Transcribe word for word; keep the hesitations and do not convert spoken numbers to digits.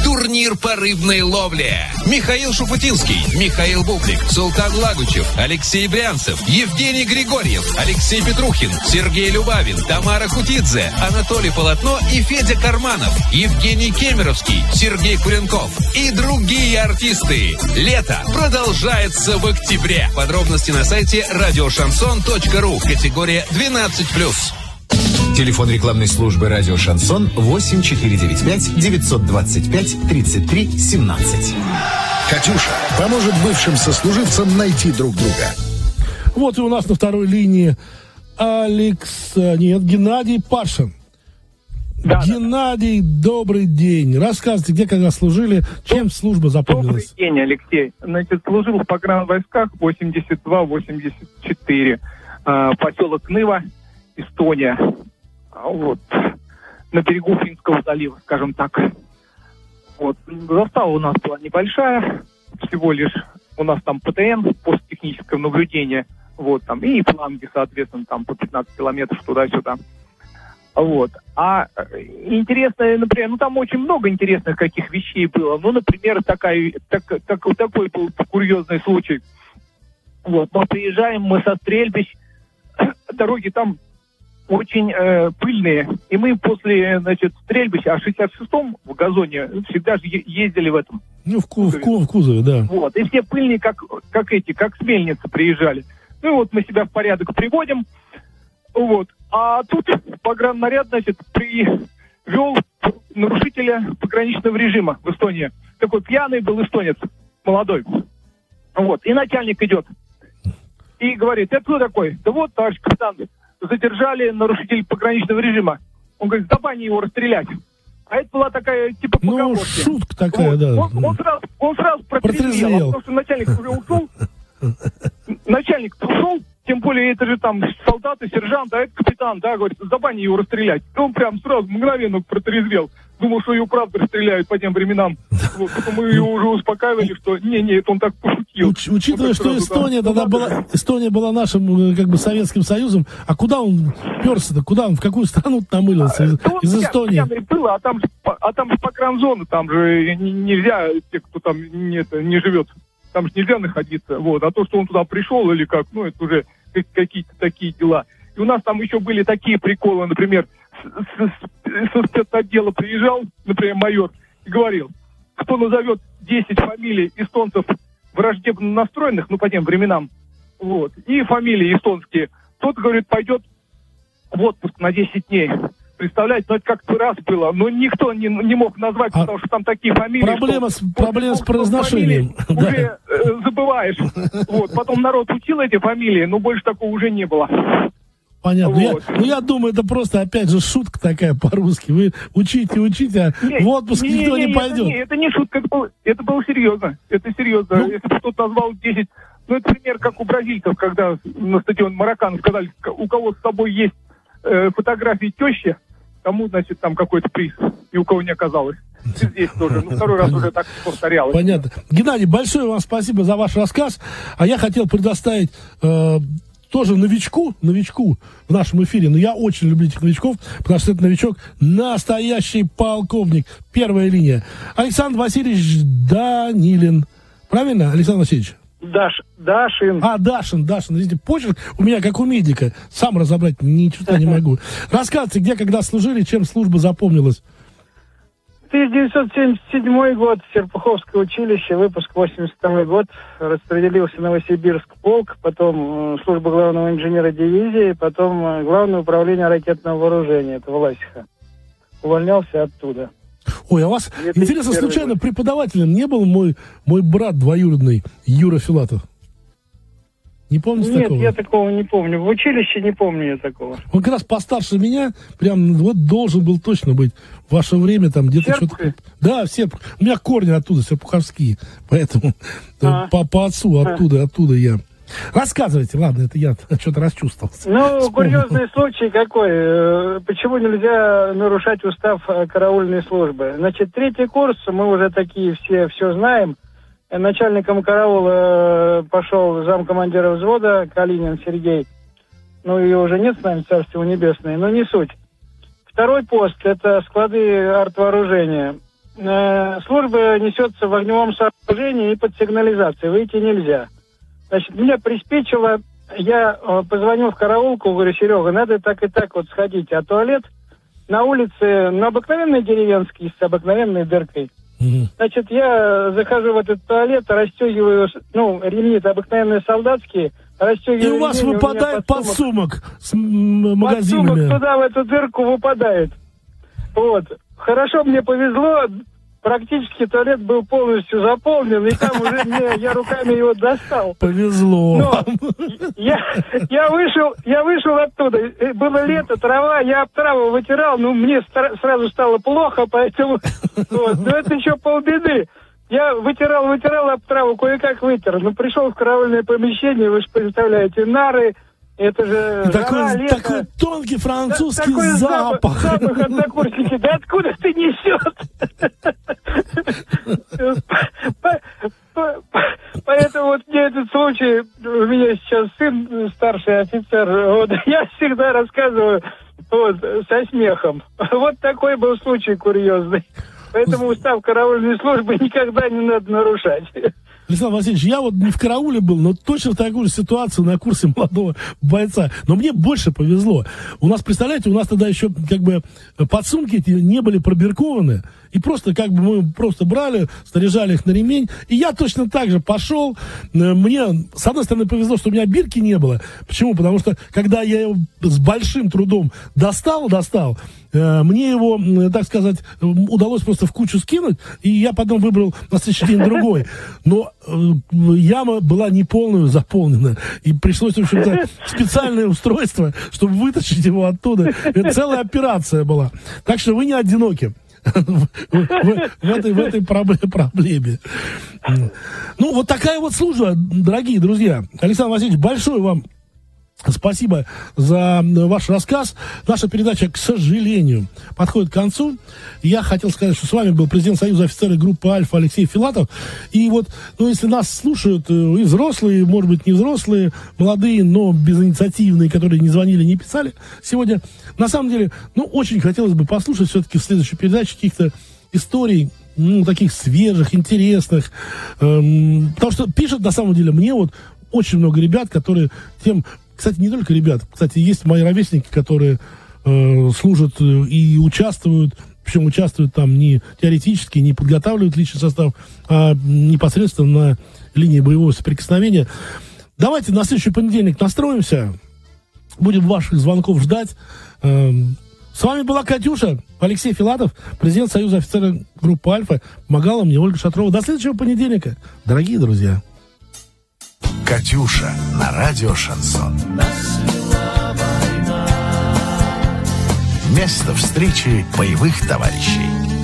Турнир по рыбной ловле. Михаил Шуфутинский, Михаил Бублик, Султан Лагучев, Алексей Брянцев, Евгений Григорьев, Алексей Петрухин, Сергей Любавин, Тамара Хутидзе, Анатолий Полотно и Федя Карманов, Евгений Кемеровский, Сергей Куренков и другие артисты. Лето продолжается в октябре. Подробности на сайте радиошансон точка ру. Категория двенадцать плюс. Телефон рекламной службы «Радио Шансон» восемь четыре девять пять девятьсот двадцать пять тридцать три семнадцать. «Катюша» поможет бывшим сослуживцам найти друг друга. Вот и у нас на второй линии Алекс... Нет, Геннадий Пашин. Да, Геннадий, да. Добрый день. Рассказывайте, где, когда служили, чем служба запомнилась? Добрый день, Алексей. Значит, служил в погранвойсках восемьдесят два восемьдесят четыре. Э, поселок Нива, Эстония. Вот. На берегу Финского залива, скажем так. Вот. Застава у нас была небольшая. Всего лишь у нас там ПТН, посттехническое наблюдение. Вот, там, и фланги, соответственно, там по пятнадцать километров туда-сюда. Вот. А интересно, например, ну там очень много интересных каких вещей было. Ну, например, такая, так, так, такой был курьезный случай. Вот, мы приезжаем, мы со стрельбищ, дороги там очень э, пыльные, и мы после, значит, стрельбища, а в шестьдесят шестом в газоне всегда же ездили в этом. Ну, в, ку- в, ку- в кузове, да. Вот, и все пыльные, как, как эти, как с мельницы приезжали. Ну, и вот мы себя в порядок приводим, вот. А тут пограннаряд, значит, привел нарушителя пограничного режима в Эстонии. Такой пьяный был эстонец, молодой. Вот, и начальник идет. И говорит: это кто такой? Да вот, товарищ капитан, задержали нарушителя пограничного режима. Он говорит: забани его расстрелять. А это была такая, типа, поговорка. Ну, шутка такая, вот. да. Он, он сразу, он сразу протрезвел, потому что начальник уже ушел. Начальник ушел, тем более это же там солдаты, сержант, а это капитан, да, говорит: забани его расстрелять. И он прям сразу мгновенно протрезвел. Думал, что его правда расстреляют по тем временам. Вот, потом мы его уже успокаивали, что не-не, это он так пошутил. Уч- учитывая, что сразу, Эстония да, тогда была, Эстония была нашим, как бы, Советским Союзом, а куда он перся-то? Куда он, в какую страну намылился? Из, а, из Эстонии. Было, а там, а там погранзона, там же нельзя, те, кто там не, не живет, там же нельзя находиться. Вот. А то, что он туда пришел или как, ну, это уже какие-то такие дела. И у нас там еще были такие приколы, например, со спецотдела приезжал, например, майор, и говорил: кто назовет десять фамилий эстонцев враждебно настроенных, ну, по тем временам, вот, и фамилии эстонские, тот, говорит, пойдет в отпуск на десять дней. Представляете, ну, это как-то раз было, но никто не, не мог назвать, а потому что там такие фамилии. Проблема, что, с, проблема с произношением. Уже э, забываешь. Вот, потом народ учил эти фамилии, но больше такого уже не было. Понятно. Вот. Я, ну, я думаю, это просто, опять же, шутка такая по-русски. Вы учите, учите, а не, в отпуск не, никто не, не пойдет. Это не, это не шутка, это было, это было серьезно. Это серьезно. Ну, если бы кто-то назвал десять... Ну, это пример, как у бразильцев, когда на стадион Маракана сказали: у кого с собой есть э, фотографии тещи, тому, значит, там какой-то приз. И у кого не оказалось. И здесь тоже. Ну, второй раз уже так повторялось. Понятно. Геннадий, большое вам спасибо за ваш рассказ. А я хотел предоставить... Э, тоже новичку, новичку в нашем эфире, но я очень люблю этих новичков, потому что этот новичок настоящий полковник, первая линия. Александр Васильевич Данилин. Правильно, Александр Васильевич? Даш, Дашин. А, Дашин, Дашин. Видите, почерк у меня как у медика. Сам разобрать ничего не могу. Рассказывайте, где, когда служили, чем служба запомнилась. тысяча девятьсот семьдесят седьмой год, Серпуховское училище, выпуск восемьдесят второй год, распределился в Новосибирск полк, потом э, служба главного инженера дивизии, потом э, главное управление ракетного вооружения, это Власиха. Увольнялся оттуда. Ой, а у вас, интересно, случайно год. Преподавателем не был мой, мой брат двоюродный Юра Филатов? Не помните Нет, такого? Нет, я такого не помню. В училище не помню я такого. Он как раз постарше меня, прям вот должен был точно быть. В ваше время там где-то что-то... Да, все. У меня корни оттуда, серпуховские. Поэтому а. по, по отцу оттуда, а. оттуда я. Рассказывайте, ладно, это я что-то расчувствовался. Ну, Вспомнил. Курьезный случай какой. Почему нельзя нарушать устав караульной службы? Значит, третий курс, мы уже такие все, все знаем. Начальником караула пошел замкомандира взвода Калинин Сергей. Ну, ее уже нет с нами, царство его небесное, но не суть. Второй пост – это склады артвооружения. э, служба несется в огневом сооружении и под сигнализацией. Выйти нельзя. Значит, меня приспичило, я э, позвонил в караулку, говорю, Серега, надо так и так вот сходить. А туалет на улице, на обыкновенной деревенской, с обыкновенной дыркой. Mm-hmm. Значит, я захожу в этот туалет, расстегиваю, ну, ремни-то обыкновенные солдатские, расстегиваю. И у вас ремни, выпадает у подсумок, подсумок с магазинами. Подсумок туда, в эту дырку выпадает. Вот. Хорошо, мне повезло, практически туалет был полностью заполнен, и там уже мне, я руками его достал. Повезло. Но я, я, вышел, я вышел оттуда, было лето, трава, я об траву вытирал, ну, мне сразу стало плохо, поэтому, вот, но это еще полбеды. Я вытирал, вытирал об траву, кое-как вытер, но пришел в караульное помещение, вы же представляете, нары, это же такой, жара, лето. Такой тонкий французский такой запах. Запах, запах однокурсники. Да откуда ты несет? Поэтому вот мне этот случай, у меня сейчас сын старший офицер, вот, я всегда рассказываю вот, со смехом. Вот такой был случай курьезный. Поэтому устав караульной службы никогда не надо нарушать. Александр Васильевич, я вот не в карауле был, но точно в такую же ситуацию на курсе молодого бойца. Но мне больше повезло. У нас, представляете, у нас тогда еще как бы подсумки эти не были пробиркованы. И просто как бы мы просто брали, снаряжали их на ремень. И я точно так же пошел. Мне, с одной стороны, повезло, что у меня бирки не было. Почему? Потому что, когда я его с большим трудом достал, достал, мне его, так сказать, удалось просто в кучу скинуть. И я потом выбрал на следующий день другой. Но яма была неполную, заполнена. И пришлось, в общем-то, специальное устройство, чтобы вытащить его оттуда. Это целая операция была. Так что вы не одиноки. В, в, в этой, в этой проблеме. Ну, вот такая вот служба, дорогие друзья. Александр Васильевич, большое вам спасибо за ваш рассказ. Наша передача, к сожалению, подходит к концу. Я хотел сказать, что с вами был президент Союза офицеров группы «Альфа» Алексей Филатов. И вот, ну, если нас слушают и взрослые, может быть, не взрослые, молодые, но безинициативные, которые не звонили, не писали сегодня, на самом деле, ну, очень хотелось бы послушать все-таки в следующей передаче каких-то историй, ну, таких свежих, интересных. Эм, потому что пишут, на самом деле, мне вот очень много ребят, которые тем... Кстати, не только ребят. Кстати, есть мои ровесники, которые э, служат и участвуют, причем участвуют там не теоретически, не подготавливают личный состав, а непосредственно на линии боевого соприкосновения. Давайте на следующий понедельник настроимся. Будем ваших звонков ждать. Э, с вами была Катюша, Алексей Филатов, президент Союза офицеров группы «Альфа». Помогала мне Ольга Шатрова. До следующего понедельника, дорогие друзья. Катюша на радио «Шансон». Место встречи боевых товарищей.